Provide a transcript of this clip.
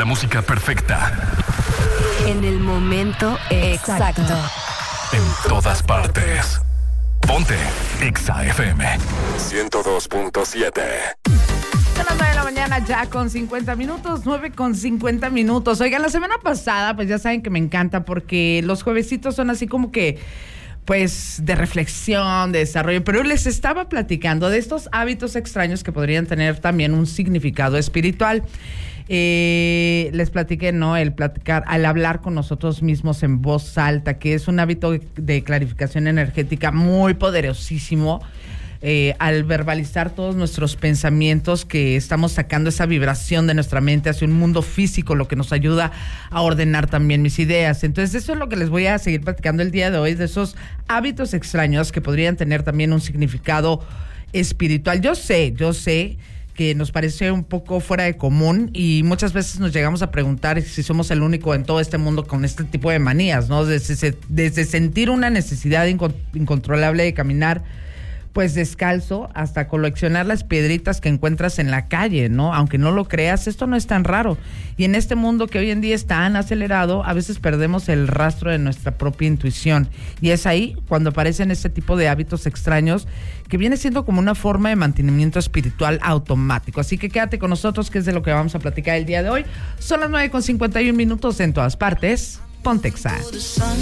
la música perfecta. En el momento exacto. En todas partes. Ponte Exa FM 102.7. Son las 9 de la mañana ya con 50 minutos, 9 con 50 minutos. Oigan, la semana pasada, pues ya saben que me encanta porque los juevesitos son así como que, pues, de reflexión, de desarrollo. Pero les estaba platicando de estos hábitos extraños que podrían tener también un significado espiritual. Les platiqué, ¿no? El platicar, al hablar con nosotros mismos en voz alta, que es un hábito de clarificación energética muy poderosísimo. Al verbalizar todos nuestros pensamientos, que estamos sacando esa vibración de nuestra mente hacia un mundo físico, lo que nos ayuda a ordenar también mis ideas. Entonces, eso es lo que les voy a seguir platicando el día de hoy, de esos hábitos extraños que podrían tener también un significado espiritual. Yo sé que nos parece un poco fuera de común y muchas veces nos llegamos a preguntar si somos el único en todo este mundo con este tipo de manías, ¿no? Desde sentir una necesidad incontrolable de caminar pues descalzo hasta coleccionar las piedritas que encuentras en la calle, ¿no? Aunque no lo creas, esto no es tan raro. Y en este mundo que hoy en día es tan acelerado, a veces perdemos el rastro de nuestra propia intuición. Y es ahí cuando aparecen este tipo de hábitos extraños que viene siendo como una forma de mantenimiento espiritual automático. Así que quédate con nosotros, que es de lo que vamos a platicar el día de hoy. Son las 9:51 en todas partes. Ponte Exa.